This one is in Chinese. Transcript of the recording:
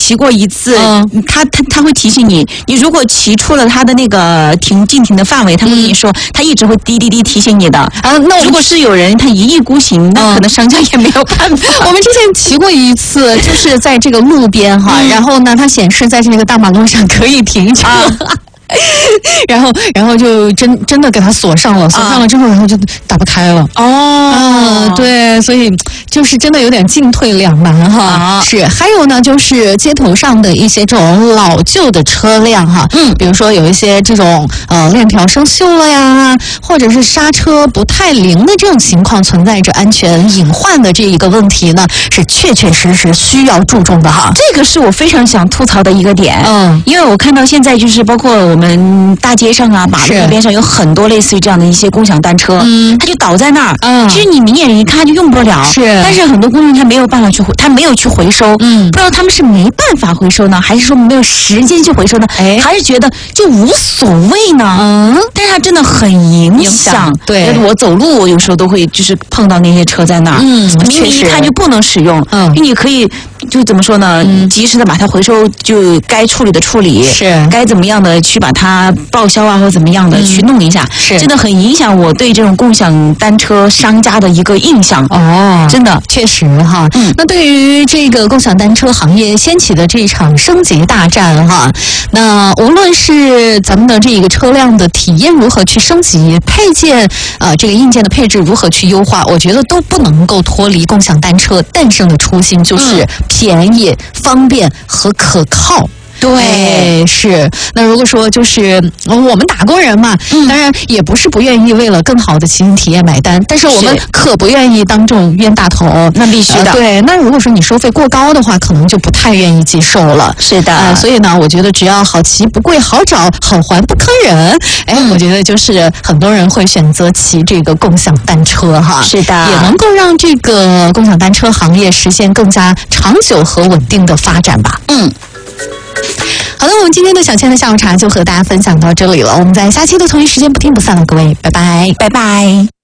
骑过一次，他会提醒你，你如果骑出了他的那个禁停的范围，他会跟你说，他一直会滴滴滴提醒你的。那如果是有人他一意孤行，那可能商家也没有办法。 我们之前骑过一次，就是在这个路边哈，然后呢，它显示在这个大马路上可以停车。然后就真的给它锁上了，锁上了之后，然后就打不开了。对，所以就是真的有点进退两难哈。是，还有呢，就是街头上的一些这种老旧的车辆哈，比如说有一些这种链条生锈了呀，或者是刹车不太灵的这种情况，存在着安全隐患的这一个问题呢，是确确实实需要注重的哈。 这个是我非常想吐槽的一个点，因为我看到现在就是包括我们大街上啊、马路边上有很多类似于这样的一些共享单车，它就倒在那儿，其实你明眼人一看就用不了，但是很多公众他没有办法去他没有去回收，不知道他们是没办法回收呢，还是说没有时间去回收呢，还是觉得就无所谓呢？但是它真的很影响。对，我走路有时候都会就是碰到那些车在那儿，明明一看就不能使用，你可以就怎么说呢？及时的把它回收，就该处理的处理，该怎么样的去把它报销啊，或怎么样的去弄一下，真的很影响我对这种共享单车商家的一个印象。真的确实哈。那对于这个共享单车行业掀起的这场升级大战哈，那无论是咱们的这个车辆的体验如何去升级，配件这个硬件的配置如何去优化，我觉得都不能够脱离共享单车诞生的初心，就是便宜、方便和可靠。对，是。那如果说就是我们打工人嘛，当然也不是不愿意为了更好的骑行体验买单，但是我们可不愿意当这种冤大头。 那必须的。 对，那如果说你收费过高的话，可能就不太愿意接受了。 是的。 所以呢，我觉得只要好骑不贵、好找、好还不坑人，我觉得就是很多人会选择骑这个共享单车哈。 是的。 也能够让这个共享单车行业实现更加长久和稳定的发展吧。好的，我们今天的小倩的下午茶就和大家分享到这里了。我们在下期的同一时间不听不散了，各位，拜拜， 拜拜。